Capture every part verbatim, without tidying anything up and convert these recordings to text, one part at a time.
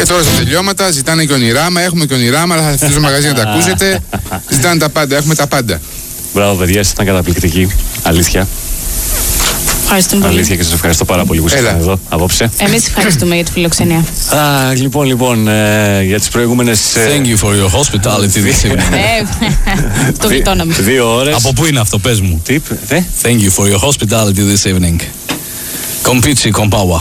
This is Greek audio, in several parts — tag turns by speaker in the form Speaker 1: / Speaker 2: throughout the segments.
Speaker 1: Και τώρα στα τελειώματα ζητάνε και ονειράμα. Έχουμε και ονειράμα, αλλά θα έρθετε στο μαγαζί να τα ακούσετε. Ζητάνε τα πάντα, έχουμε τα πάντα.
Speaker 2: Μπράβο, παιδιά, ήταν καταπληκτικοί. Αλήθεια.
Speaker 3: Ευχαριστούμε πολύ.
Speaker 2: Αλήθεια και σας ευχαριστώ πάρα πολύ που ήσασταν εδώ απόψε.
Speaker 3: Εμείς ευχαριστούμε για τη φιλοξενία.
Speaker 2: Α, λοιπόν, λοιπόν, ε, για τις προηγούμενες.
Speaker 4: Thank you for your hospitality this evening.
Speaker 3: Το γλιτώναμε.
Speaker 2: Δύο ώρες.
Speaker 4: Από πού είναι αυτό, πες μου.
Speaker 2: Τι, δε?
Speaker 4: Thank you for your hospitality this evening. Compitsi Compawa.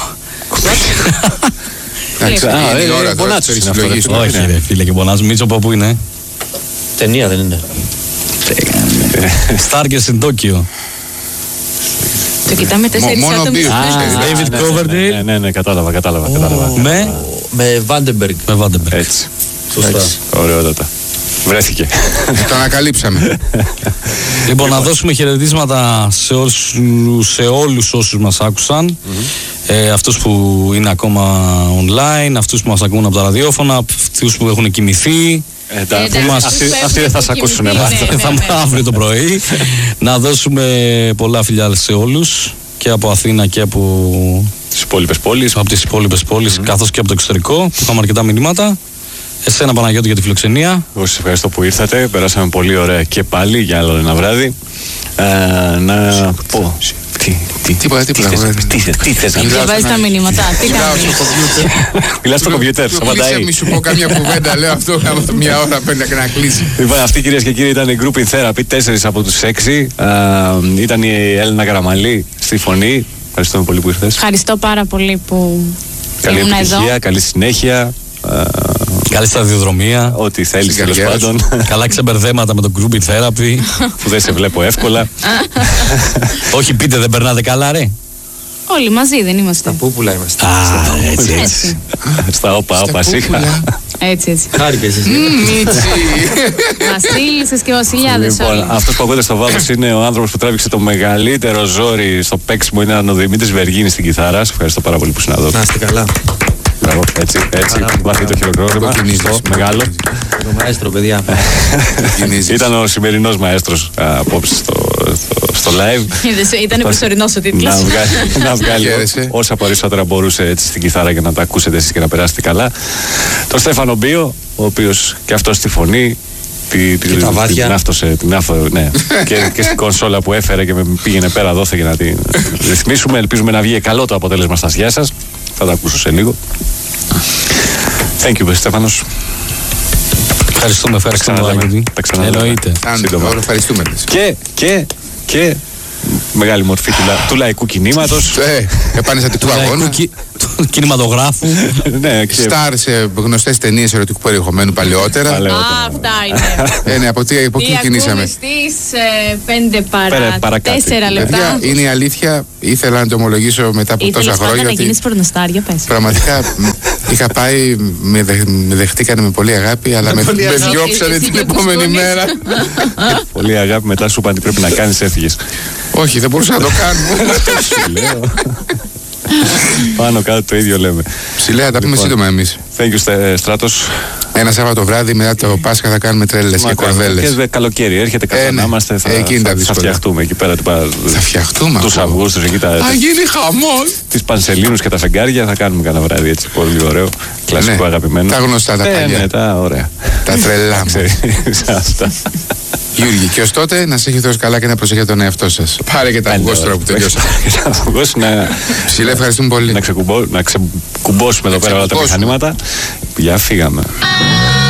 Speaker 1: Εντάξει, είναι η ώρα τώρα της περισυλλογής.
Speaker 4: Όχι ρε φίλε, και πονάς. Μίτσο από πού είναι.
Speaker 5: Ταινία δεν είναι.
Speaker 4: Στάρκες στην Τόκιο.
Speaker 3: Το κοιτάμε τέσσερις
Speaker 1: Μόνο
Speaker 3: άτομα.
Speaker 1: μπύρ.
Speaker 4: David Coverdale.
Speaker 2: Ναι, ναι, ναι, κατάλαβα, κατάλαβα. κατάλαβα.
Speaker 4: Με
Speaker 5: Με Βάντεμπεργκ.
Speaker 4: με Vandenberg.
Speaker 2: Έτσι.
Speaker 5: Σωστά.
Speaker 2: Ωραιότατα. Βρέθηκε.
Speaker 1: Το ανακαλύψαμε.
Speaker 4: Λοιπόν, να δώσουμε χαιρετίσματα σε όλους, σε όλους όσους μας άκουσαν. Ε, αυτούς που είναι ακόμα online, αυτούς που μας ακούν από τα ραδιόφωνα, αυτούς που έχουν κοιμηθεί.
Speaker 2: Εντάξει,
Speaker 3: Εντάξει,
Speaker 2: αυτοί-
Speaker 3: αυτούς που
Speaker 2: αυτοί δεν θα
Speaker 3: έχουν
Speaker 2: σας ακούσουν
Speaker 3: κοιμηθεί,
Speaker 2: εμάς.
Speaker 3: ναι.
Speaker 4: Θα είμαι αύριο το πρωί. Να δώσουμε πολλά φιλιά σε όλους, και από Αθήνα και από,
Speaker 2: Στις υπόλοιπες πόλεις.
Speaker 4: από τις υπόλοιπες πόλεις, καθώς και από το εξωτερικό, που είχαμε αρκετά μηνύματα. Εσένα, Παναγιώτη, για τη φιλοξενία.
Speaker 2: Εγώ σας ευχαριστώ που ήρθατε. Περάσαμε πολύ ωραία και πάλι για άλλο ένα βράδυ. Ε, να πω. Τι, τι,
Speaker 1: Τίποτα, τίποτα.
Speaker 2: τι θες, τι θες, τι θες να πεις.
Speaker 3: Διαβάζει τα μηνύματα. Τι
Speaker 1: Μιλάω
Speaker 3: κάνεις.
Speaker 1: στο κομπιούτερ.
Speaker 2: Μιλάς στο κομπιούτερ, σταματάει.
Speaker 1: Μη σου πω καμιά κουβέντα, λέω αυτό, άμα το μια ώρα παίρνει να κλείσει.
Speaker 2: Λοιπόν, αυτή, κυρίες και κύριοι, ήταν η Group in Therapy, τέσσερις από τους έξι. Ε, ήταν η Έλληνα Καραμαλή στη φωνή. Ευχαριστούμε πολύ που ήρθες.
Speaker 3: Ευχαριστώ πάρα πολύ που
Speaker 2: Καλή
Speaker 3: ήμουν
Speaker 2: επιτυχία,
Speaker 3: εδώ.
Speaker 2: καλή συνέχεια. Ε,
Speaker 4: Καλή σταδιοδρομία.
Speaker 2: ό,τι θέλεις
Speaker 1: Στην
Speaker 2: τέλος
Speaker 1: καριέρα σου.
Speaker 2: πάντων.
Speaker 4: Καλά ξεμπερδέματα με το group therapy.
Speaker 2: Που δεν σε βλέπω εύκολα.
Speaker 4: Όχι, πείτε, δεν περνάτε καλά, ρε.
Speaker 3: Όλοι μαζί δεν είμαστε.
Speaker 5: Τα πούπουλα είμαστε.
Speaker 4: Α, έτσι, έτσι.
Speaker 3: Έτσι.
Speaker 2: Στα όπα, όπα, σίχα.
Speaker 3: Έτσι, έτσι.
Speaker 5: Χάρηκες εσύ.
Speaker 3: Βασίλισσες και βασιλιάδες όλοι.
Speaker 2: Λοιπόν, αυτός που ακούτε στο βάθος είναι ο άνθρωπος που τράβηξε το μεγαλύτερο ζόρι στο παίξιμο. Είναι ο Δημήτρης Βεργίνης στην κιθάρα. Σας ευχαριστώ πάρα πολύ που ήσουν εδώ.
Speaker 5: Να είστε καλά.
Speaker 2: Μπράβο, έτσι, έτσι. Βάθη το χειροκρότημα.
Speaker 1: Το κινήσεις.
Speaker 2: Στο μεγάλο.
Speaker 5: Το μαέστρο, παιδιά.
Speaker 1: Κινήσεις.
Speaker 2: Ήταν ο σημερινός μαέστρος α, απόψε στο, στο, στο live.
Speaker 3: Είδες, ήταν προσωρινός ο τίτλος.
Speaker 2: Να βγάλει, να βγάλει
Speaker 1: Χαίρεσαι.
Speaker 2: όσα περισσότερα μπορούσε έτσι στην κιθάρα για να τα ακούσετε εσείς και να περάσετε καλά. Τον Στέφανο Μπίο, ο οποίος και αυτός στη φωνή. Τη, τη,
Speaker 5: τα βάθια.
Speaker 2: την άφτωσε, την άφτω, ναι. και, και στην κονσόλα που έφερε και με πήγαινε πέρα δόθε για να την ρυθμίσουμε. Ελπίζουμε να βγει καλό το αποτέλεσμα στα αυτιά σας. Θα τα ακούσω σε λίγο. Thank you, Στέφανος.
Speaker 4: Ευχαριστούμε, ευχαριστούμε.
Speaker 2: Τα ξαναλέμε.
Speaker 4: Παναγιώτη.
Speaker 2: Τα ξαναλέμε.
Speaker 4: Εννοείται.
Speaker 2: Σύντομα.
Speaker 1: Τώρα ευχαριστούμε.
Speaker 2: Και, και, και μεγάλη μορφή του, λα- του λαϊκού κινήματος.
Speaker 1: Ε, επανεστατικού
Speaker 4: Του
Speaker 1: αγώνα.
Speaker 4: λαϊκού κι- του κινηματογράφου.
Speaker 2: ναι, και
Speaker 1: Στάρ σε γνωστές ταινίες ερωτικού περιεχομένου παλαιότερα.
Speaker 2: παλαιότερα.
Speaker 3: Α, αυτά είναι.
Speaker 1: Ε, ναι, από τι από
Speaker 3: Τι
Speaker 1: εκεί
Speaker 3: ακούμε
Speaker 1: κινήσαμε.
Speaker 3: στις ε, πέντε
Speaker 2: Πέρα-
Speaker 3: παρά
Speaker 2: παρά κάτι.
Speaker 3: τέσσερα λεπτά.
Speaker 1: Παιδιά, είναι η αλήθεια. Ήθελα να το ομολογήσω μετά από
Speaker 3: Ήθελες
Speaker 1: τόσα
Speaker 3: πάντα
Speaker 1: χρόνια.
Speaker 3: να
Speaker 1: ότι
Speaker 3: γίνεις πορνοστάρια, πες.
Speaker 1: Πραγματικά μ, είχα πάει, με, δεχ, με δεχτήκανε με πολύ αγάπη, αλλά με,
Speaker 5: πολύ
Speaker 1: με
Speaker 5: αγάπη.
Speaker 1: διώξανε
Speaker 3: Εσύ
Speaker 1: την
Speaker 3: και ο
Speaker 1: επόμενη
Speaker 3: Κουσκούνης.
Speaker 1: μέρα.
Speaker 2: Πολύ αγάπη, μετά σου είπαν τι πρέπει να κάνεις, έφυγες.
Speaker 1: Όχι, δεν μπορούσα να το κάνω.
Speaker 2: Σου λέω. Πάνω κάτω το ίδιο λέμε.
Speaker 1: Ψηλέα, τα πούμε
Speaker 2: Λοιπόν.
Speaker 1: σύντομα εμείς.
Speaker 2: Thank you, Στε- Στράτος.
Speaker 1: Ένα Σάββατο βράδυ μετά το Πάσχα θα κάνουμε τρέλες και
Speaker 2: Μακάρι.
Speaker 1: κορδέλες.
Speaker 2: Και δε- καλοκαίρι έρχεται καλά
Speaker 1: Ε, ναι.
Speaker 2: να είμαστε. Θα,
Speaker 1: Ε, εκεί είναι τα
Speaker 2: θα, θα
Speaker 1: δύσκολα.
Speaker 2: φτιαχτούμε εκεί πέρα.
Speaker 1: Θα φτιαχτούμε
Speaker 2: Τους
Speaker 1: ακόμα.
Speaker 2: Αυγούστους εκεί τα,
Speaker 1: Θα γίνει χαμός.
Speaker 2: τις πανσελίνους και τα φεγγάρια θα κάνουμε κανένα βράδυ έτσι πολύ ωραίο. Κλασικό
Speaker 1: Ναι.
Speaker 2: αγαπημένο.
Speaker 1: Τα γνωστά, τα
Speaker 2: Ε,
Speaker 1: παλιά.
Speaker 2: ναι, τα ωραία.
Speaker 1: Τα τρελά μας.
Speaker 2: Ξέρεις, αυτά.
Speaker 1: Γιώργη, και ως τότε να σε έχει δώσει καλά και να προσέχετε τον εαυτό σας. Πάρε και τα αυγόστρα που τελειώσαμε.
Speaker 2: Αυγός να,
Speaker 1: Ψηλέ, ευχαριστούμε πολύ.
Speaker 2: να, ξεκουμπώ, να ξεκουμπώσουμε εδώ πέρα όλα τα
Speaker 1: ξεκουμπώσουμε.
Speaker 2: μηχανήματα. Για φύγαμε.